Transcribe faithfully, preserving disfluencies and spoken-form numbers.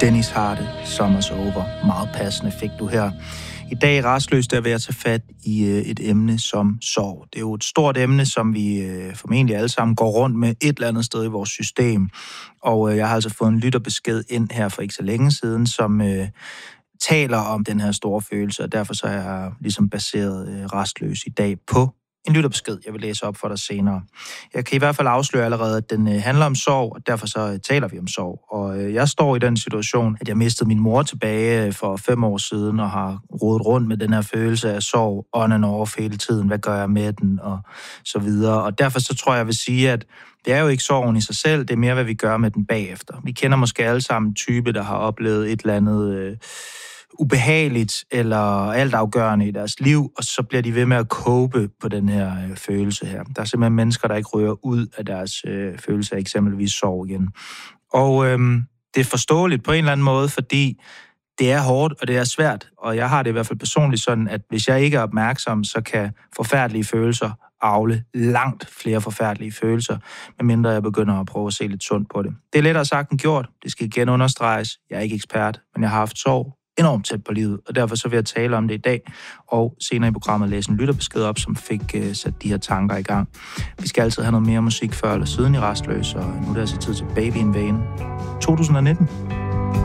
Dennis har det, Summer's Over. Meget passende fik du her. I dag i Rastløs, der vil jeg tage fat i et emne som sorg. Det er jo et stort emne, som vi formentlig alle sammen går rundt med et eller andet sted i vores system. Og jeg har altså fået en lytterbesked ind her for ikke så længe siden, som øh, taler om den her store følelse, og derfor så er jeg ligesom baseret øh, Rastløs i dag på en lytterbesked, jeg vil læse op for dig senere. Jeg kan i hvert fald afsløre allerede, at den øh, handler om sorg, og derfor så øh, taler vi om sorg. Og øh, jeg står i den situation, at jeg mistede min mor tilbage øh, for fem år siden, og har rodet rundt med den her følelse af sorg on and off hele tiden. Hvad gør jeg med den? Og så videre. Og derfor så tror jeg, jeg vil sige, at det er jo ikke sorgen i sig selv, det er mere, hvad vi gør med den bagefter. Vi kender måske alle sammen en type, der har oplevet et eller andet øh, ubehageligt eller altafgørende i deres liv, og så bliver de ved med at cope på den her øh, følelse her. Der er simpelthen mennesker, der ikke ryger ud af deres øh, følelse af eksempelvis sorg igen. Og øh, det er forståeligt på en eller anden måde, fordi det er hårdt, og det er svært, og jeg har det i hvert fald personligt sådan, at hvis jeg ikke er opmærksom, så kan forfærdelige følelser avle langt flere forfærdelige følelser, medmindre jeg begynder at prøve at se lidt sundt på det. Det er lettere sagt end gjort. Det skal igen understreges. Jeg er ikke ekspert, men jeg har haft sorg enormt tæt på livet, og derfor så vil jeg tale om det i dag, og senere i programmet læse en lytterbesked op, som fik uh, sat de her tanker i gang. Vi skal altid have noget mere musik før eller siden i Rastløs, og nu er det altså tid til Baby in Vain to tusind nitten.